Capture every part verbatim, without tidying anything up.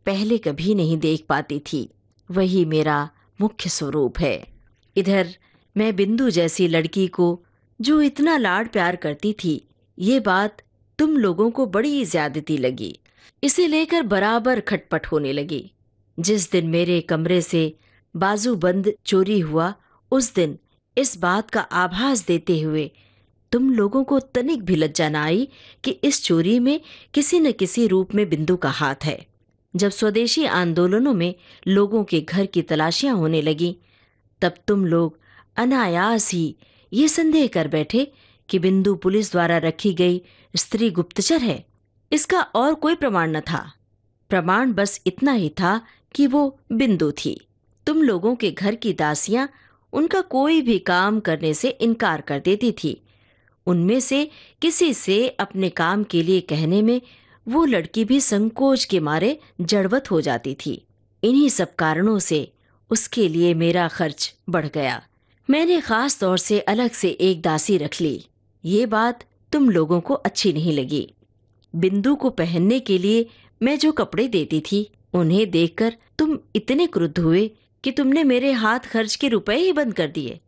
पहले कभी नहीं देख पाती थी। वही मेरा मुख्य स्वरूप है। इधर मैं बिंदु जैसी लड़की को जो इतना लाड प्यार करती थी, ये बात तुम लोगों को बड़ी ज्यादती लगी। इसे लेकर बराबर खटपट होने लगी। जिस दिन मेरे कमरे से बाजूबंद चोरी हुआ, उस दिन इस बात का आभास देते हुए तुम लोगों को तनिक भी लज्जा न आई कि इस चोरी में किसी न किसी रूप में बिंदु का हाथ है। जब स्वदेशी आंदोलनों में लोगों के घर की तलाशियां होने लगी, तब तुम लोग अनायास ही ये संदेह कर बैठे कि बिंदु पुलिस द्वारा रखी गई स्त्री गुप्तचर है। इसका और कोई प्रमाण न था। प्रमाण बस इतना ही था कि वो बिंदु थी। तुम लोगों के घर की दासियां उनका कोई भी काम करने से इनकार कर देती थी। उनमें से किसी से अपने काम के लिए कहने में वो लड़की भी संकोच के मारे जड़वत हो जाती थी। इन्हीं सब कारणों से उसके लिए मेरा खर्च बढ़ गया। मैंने खास तौर से अलग से एक दासी रख ली। ये बात तुम लोगों को अच्छी नहीं लगी। बिंदु को पहनने के लिए मैं जो कपड़े देती थी, उन्हें देखकर तुम इतने क्रुद्ध हुए कि तुमने मेरे हाथ खर्च के रुपए ही बंद कर दिए।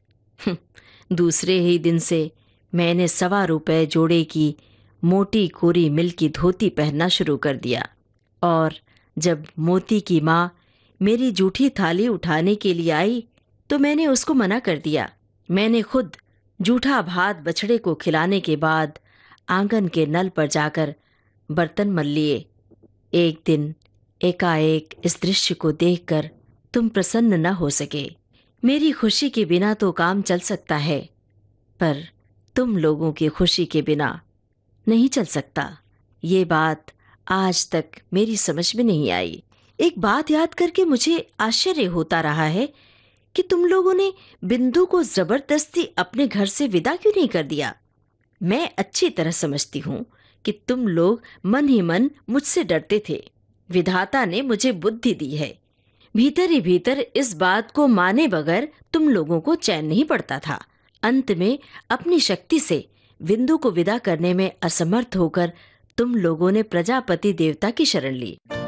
दूसरे ही दिन से मैंने सवा रुपए जोड़े की मोटी कोरी मिल की धोती पहनना शुरू कर दिया। और जब मोती की माँ मेरी जूठी थाली उठाने के लिए आई, तो मैंने उसको मना कर दिया। मैंने खुद जूठा भात बछड़े को खिलाने के बाद आंगन के नल पर जाकर बर्तन मल लिए। एक दिन एकाएक इस दृश्य को देखकर तुम प्रसन्न न हो सके। मेरी खुशी के बिना तो काम चल सकता है, पर तुम लोगों की खुशी के बिना नहीं चल सकता। ये बात आज तक मेरी समझ में नहीं आई। एक बात याद करके मुझे आश्चर्य होता रहा है कि तुम लोगों ने बिंदु को जबरदस्ती अपने घर से विदा क्यों नहीं कर दिया। मैं अच्छी तरह समझती हूँ कि तुम लोग मन ही मन मुझसे डरते थे। विधाता ने मुझे बुद्धि दी है। भीतर ही भीतर इस बात को माने बगैर तुम लोगों को चैन नहीं पड़ता था। अंत में अपनी शक्ति से बिंदु को विदा करने में असमर्थ होकर तुम लोगों ने प्रजापति देवता की शरण ली।